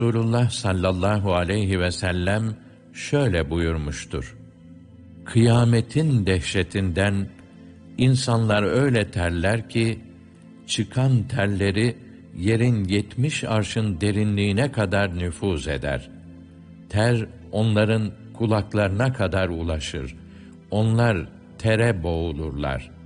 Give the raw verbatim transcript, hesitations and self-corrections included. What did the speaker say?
Resulullah sallallahu aleyhi ve sellem şöyle buyurmuştur: Kıyametin dehşetinden insanlar öyle terler ki, çıkan terleri yerin yetmiş arşın derinliğine kadar nüfuz eder. Ter onların kulaklarına kadar ulaşır. Onlar tere boğulurlar.